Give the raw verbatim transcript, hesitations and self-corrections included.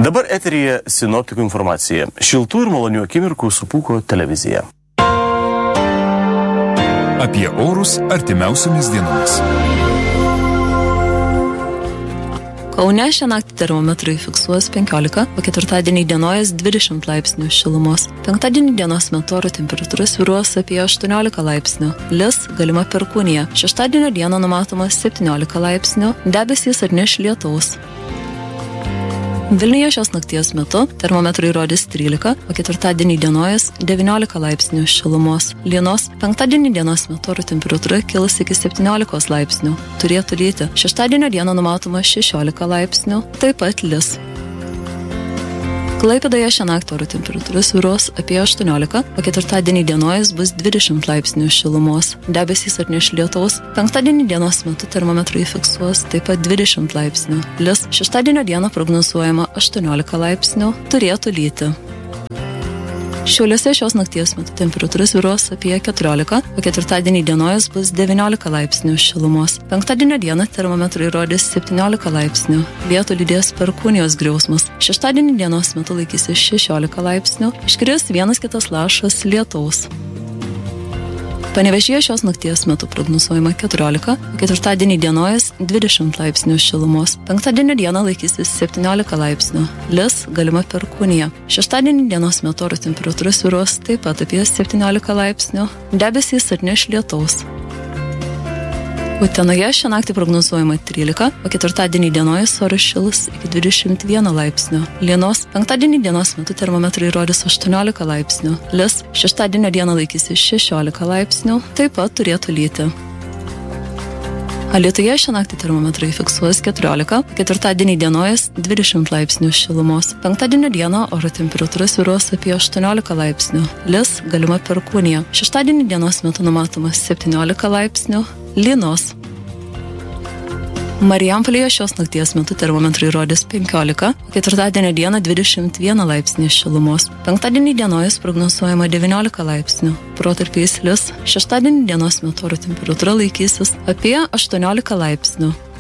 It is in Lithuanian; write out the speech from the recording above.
Dabar eteryje sinoptikų informacija. Šiltų ir malonių akimirkų su Pūko televizija. Apie orus artimiausiomis dienomis. Kaune šią naktį termometrai fiksuos penkiolika, o ketvirtadienį dienojas dvidešimt laipsnių šilumos. Penktadienį dienos metu oro temperatūra svyruos apie aštuoniolika laipsnių. Lis galima perkūnija. Šeštadienio dieną numatoma septyniolika laipsnių, debesys atneš lietaus. Vilniuje šios nakties metu termometrai rodys trylika, o ketvirtadienį dienojas devyniolika laipsnių šilumos. Lienos penktadienį dienos metu oro temperatūra kils iki septyniolikos laipsnių. Turėtų lyti. Šeštadienio dieną numatoma šešiolika laipsnių, taip pat lis. Klaipėdoje šią naktį oro temperatūra svyruos apie aštuoniolika, o ketvirtadienį dienojas bus dvidešimt laipsnių šilumos. Debesys atneš lietaus. Penktadienį dienos metu termometrai fiksuos taip pat dvidešimt laipsnių. Lis šeštadienio dieną prognozuojama aštuoniolika laipsnių, turėtų lyti. Šiauliuose šios nakties metu temperatūra svyruos apie keturiolika, o ketvirtadienį dienojas bus devyniolika laipsnių šilumos. Penktadienio dieną termometrai rodys septyniolika laipsnių. Lietų lydės perkūnijos griausmas. Šeštadienį dienos metu laikysis šešiolika laipsnių. Iškris vienas kitas lašas lietaus. Panevėžyje šios nakties metu prognozuojama keturiolika, o ketvirtadienį dienojas dvidešimt laipsnių šilumos. Penktadienio dieną laikysis septyniolika laipsnių. Lis galima perkūnija. Šeštadienį dienos metu oro temperatūra svyruos taip pat apie septyniolika laipsnių. Debesys atneš lietaus. Utenoje šią naktį prognozuojama trylika, o ketvirtadienį dienojas oras šils iki dvidešimt vieno laipsnio. Lienos penktadienį dienos metu termometrai rodys aštuoniolika laipsnių. Lis šeštadienio dieną laikysis šešiolika laipsnių, taip pat turėtų lyti. Alytuje šią naktį termometrai fiksuos keturiolika, ketvirtadienį dienojas dvidešimt laipsnių šilumos. Penktadienio dieną oro temperatūra svyruos apie aštuoniolika laipsnių. Lis galima perkūnija. Šeštadienį dienos metu numatoma septyniolika laipsnių. Lynos. Marijampolėje šios nakties metu termometrai rodys penkiolika, ketvirtadienio dieną dvidešimt vieną laipsnį šilumos. Penktadienį dienojas prognozuojama devyniolika laipsnių. Protarpiais lis. Šeštadienį dienos metu oro temperatūra laikysis apie aštuoniolika laipsnių.